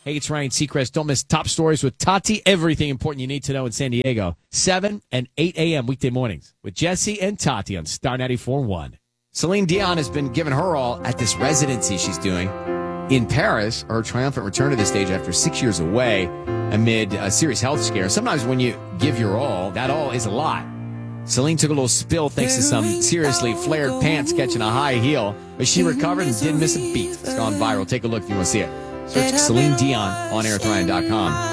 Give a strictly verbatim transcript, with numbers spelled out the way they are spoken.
Hey, it's Ryan Seacrest. Don't miss Top Stories with Tati. Everything important you need to know in San Diego. seven and eight a.m. weekday mornings with Jesse and Tati on Star ninety-four point one. Celine Dion has been giving her all at this residency she's doing in Paris, her triumphant return to the stage after six years away amid a serious health scare. Sometimes when you give your all, that all is a lot. Celine took a little spill thanks to some seriously flared pants catching a high heel, but she recovered and didn't miss a beat. It's gone viral. Take a look if you want to see it. Search Celine Dion on air with ryan dot com.